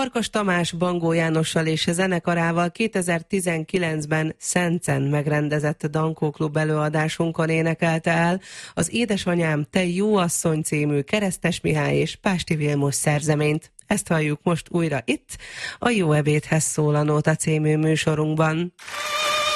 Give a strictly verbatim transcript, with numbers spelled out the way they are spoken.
Farkas Tamás Bangó Jánossal és zenekarával kétezer-tizenkilencben Szencen megrendezett Dankó Klub előadásunkon énekelte el az Édesanyám, te jó asszony című Keresztes Mihály és Pásti Vilmos szerzeményt. Ezt halljuk most újra itt, a Jó ebédhez szól a Nóta című műsorunkban.